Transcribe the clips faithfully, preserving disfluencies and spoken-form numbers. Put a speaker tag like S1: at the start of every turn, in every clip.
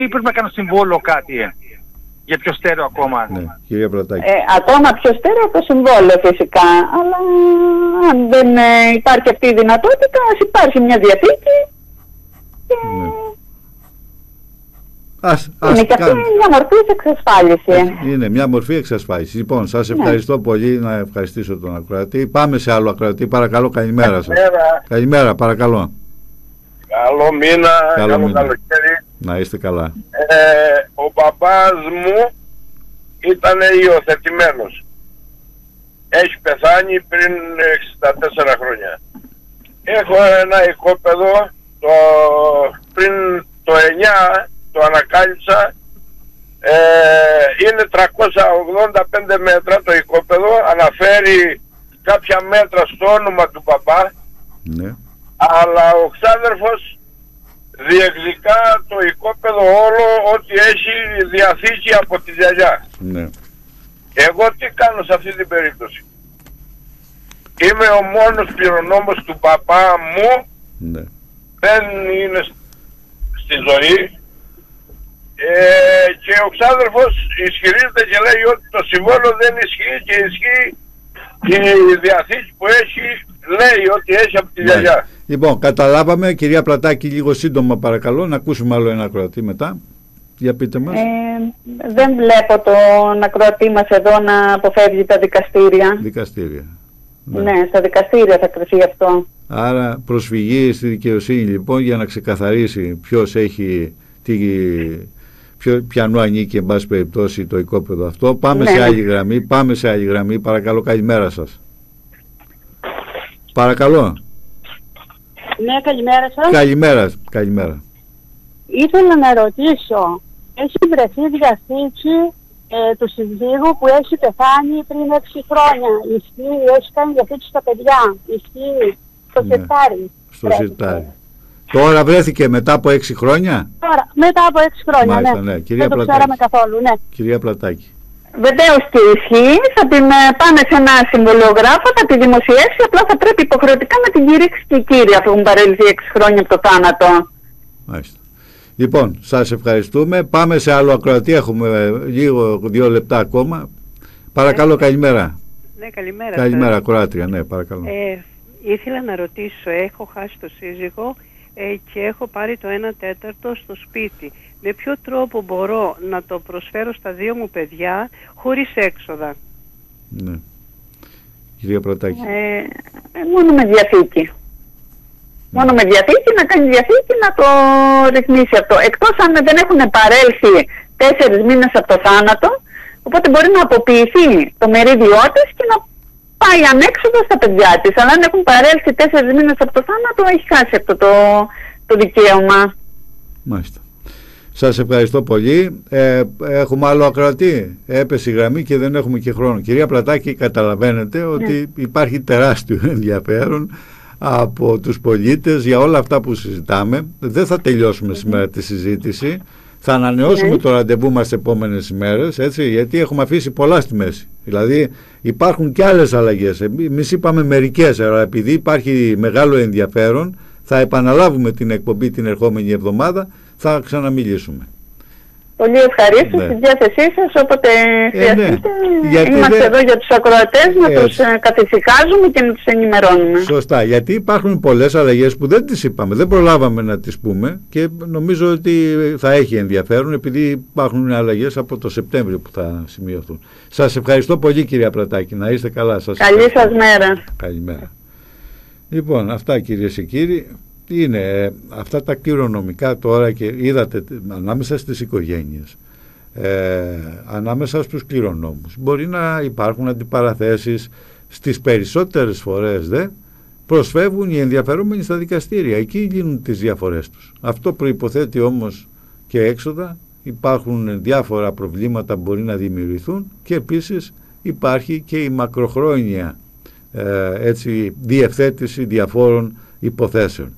S1: ή πρέπει να κάνω συμβόλαιο κάτι ε, για πιο στέρεο ακόμα?
S2: Ναι, κυρία Πλατάκη.
S3: Ε, ακόμα πιο στέρεο το συμβόλαιο φυσικά, αλλά αν δεν ε, υπάρχει αυτή η δυνατότητα, ας υπάρχει μια διαθήκη και...
S2: Ναι. Ας, ας
S3: είναι και αυτή μια μορφή εξασφάλιση.
S2: Είναι μια μορφή εξασφάλιση. Λοιπόν, σας ευχαριστώ ναι. πολύ, να ευχαριστήσω τον ακροατή. Πάμε σε άλλο ακροατή. Παρακαλώ, καλημέρα σας.
S4: Καλημέρα.
S2: Καλημέρα, παρακαλώ.
S4: Καλό μήνα,
S2: καλό,
S4: καλό
S2: μήνα.
S4: καλοκαίρι.
S2: Να είστε καλά.
S4: Ε, ο παπάς μου ήταν υιοθετημένος. Έχει πεθάνει πριν εξήντα τέσσερα χρόνια. Έχω ένα οικόπεδο, το, πριν το εννιά το ανακάλυψα. Ε, είναι τριακόσια ογδόντα πέντε μέτρα το οικόπεδο, αναφέρει κάποια μέτρα στο όνομα του παπά,
S2: ναι.
S4: αλλά ο ξάδερφος διεκδικά το οικόπεδο όλο ό,τι έχει διαθήκη από τη γιαγιά.
S2: Ναι.
S4: Εγώ τι κάνω σε αυτή την περίπτωση? Είμαι ο μόνος κληρονόμος του παπά μου,
S2: ναι.
S4: δεν είναι στη ζωή. Ε, και ο ξάδερφος ισχυρίζεται και λέει ότι το συμβόλαιο δεν ισχύει και ισχύει η διαθήκη που έχει, λέει ότι έχει από τη γιαγιά. Ναι.
S2: Λοιπόν, καταλάβαμε. Κυρία Πλατάκη, λίγο σύντομα παρακαλώ, να ακούσουμε άλλο ένα ακροατή μετά. Για πείτε μας.
S3: Ε, δεν βλέπω τον ακροατή μας εδώ να αποφεύγει τα δικαστήρια.
S2: Δικαστήρια.
S3: Ναι, ναι, στα δικαστήρια θα κρυφεί αυτό.
S2: Άρα προσφυγή στη δικαιοσύνη λοιπόν για να ξεκαθαρίσει ποιος έχει τη... Ποιο, ποιανού ανήκει εν πάση περιπτώσει το οικόπεδο αυτό. Πάμε ναι. σε άλλη γραμμή. Πάμε σε άλλη γραμμή. Παρακαλώ, καλημέρα σας. Παρακαλώ.
S5: Ναι, καλημέρα σας.
S2: Καλημέρα. Καλημέρα.
S5: Ήθελα να ρωτήσω, έχει βρεθεί διαθήκη ε, του συζύγου που έχει πεθάνει πριν έξι χρόνια? Ισχύει, έχει κάνει διαθήκη στα παιδιά? Ισχύει στο
S2: ναι.
S5: σιρτάρι?
S2: Στο σιρτάρι. Τώρα βρέθηκε μετά από έξι χρόνια.
S5: Τώρα, μετά από έξι χρόνια,
S2: μάλιστα,
S5: ναι.
S2: ναι. Κυρία
S5: δεν το
S2: Πλατάκη.
S5: ξέραμε καθόλου, ναι.
S2: Κυρία Πλατάκη.
S3: Βεβαίως και ισχύει. Θα την πάμε σε ένα συμβολιογράφο, θα τη δημοσιεύσει. Απλά θα πρέπει υποχρεωτικά να την κηρύξει και η κύρια, αφού έχουν παρέλθει έξι χρόνια από το θάνατο.
S2: Μάλιστα. Λοιπόν, σας ευχαριστούμε. Πάμε σε άλλο ακροατή. Έχουμε λίγο, δύο λεπτά ακόμα. Παρακαλώ, καλημέρα.
S6: Ναι, καλημέρα.
S2: Καλημέρα, ακροάτρια. Ναι, παρακαλώ.
S6: Ε, ήθελα να ρωτήσω, έχω χάσει το σύζυγο ε, και έχω πάρει το ένα τέταρτο στο σπίτι. Με ποιο τρόπο μπορώ να το προσφέρω στα δύο μου παιδιά χωρίς έξοδα?
S2: Ναι. Κυρία Πλατάκη.
S3: Ε, μόνο με διαθήκη. Mm. Μόνο με διαθήκη, να κάνει διαθήκη, να το ρυθμίσει αυτό. Εκτός αν δεν έχουν παρέλθει τέσσερις μήνες από το θάνατο, οπότε μπορεί να αποποιηθεί το μερίδιό της και να πάει ανέξοδα στα παιδιά της. Αλλά αν έχουν παρέλθει τέσσερις μήνες από το θάνατο, έχει χάσει αυτό το, το δικαίωμα.
S2: Μάλιστα. Σας ευχαριστώ πολύ. Ε, έχουμε άλλο ακροατή. Έπεσε η γραμμή και δεν έχουμε και χρόνο. Κυρία Πλατάκη, καταλαβαίνετε ότι ναι. υπάρχει τεράστιο ενδιαφέρον από τους πολίτες για όλα αυτά που συζητάμε. Δεν θα τελειώσουμε mm-hmm. σήμερα τη συζήτηση. Θα ανανεώσουμε mm-hmm. το ραντεβού μας τις επόμενες ημέρες, έτσι, γιατί έχουμε αφήσει πολλά στη μέση. Δηλαδή υπάρχουν και άλλες αλλαγές. Εμείς είπαμε μερικές, αλλά επειδή υπάρχει μεγάλο ενδιαφέρον, θα επαναλάβουμε την εκπομπή την ερχόμενη εβδομάδα. Θα ξαναμιλήσουμε.
S3: Πολύ ευχαρίστω ναι. στη διάθεσή σας, όποτε χρειαστείτε.
S2: Ε, ναι.
S3: Είμαστε
S2: δε...
S3: εδώ για τους ακροατές να ε, τους καθησυχάζουμε και να τους ενημερώνουμε.
S2: Σωστά, γιατί υπάρχουν πολλές αλλαγές που δεν τις είπαμε, δεν προλάβαμε να τις πούμε και νομίζω ότι θα έχει ενδιαφέρον επειδή υπάρχουν αλλαγές από το Σεπτέμβριο που θα σημειωθούν. Σας ευχαριστώ πολύ, κυρία Πλατάκη, να είστε καλά. Σας
S3: Καλή σας μέρα.
S2: Καλημέρα. Λοιπόν, αυτά κυρίες και κύριοι. Είναι αυτά τα κληρονομικά τώρα και είδατε ανάμεσα στις οικογένειες, ε, ανάμεσα στους κληρονόμους μπορεί να υπάρχουν αντιπαραθέσεις. Στις περισσότερες φορές δε προσφεύγουν οι ενδιαφερόμενοι στα δικαστήρια, εκεί λύνουν τις διαφορές τους. Αυτό προϋποθέτει όμως και έξοδα, υπάρχουν διάφορα προβλήματα που μπορεί να δημιουργηθούν και επίσης υπάρχει και η μακροχρόνια ε, έτσι, διευθέτηση διαφόρων υποθέσεων.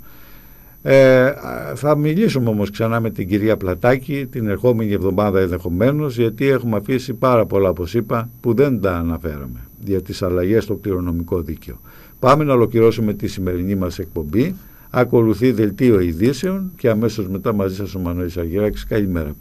S2: Ε, θα μιλήσουμε όμως ξανά με την κυρία Πλατάκη την ερχόμενη εβδομάδα ενδεχομένως, γιατί έχουμε αφήσει πάρα πολλά, όπως είπα, που δεν τα αναφέραμε για τις αλλαγές στο κληρονομικό δίκαιο. Πάμε να ολοκληρώσουμε τη σημερινή μας εκπομπή. Ακολουθεί δελτίο ειδήσεων και αμέσως μετά μαζί σας ο Μανώλης Αργυράκης. Καλημέρα.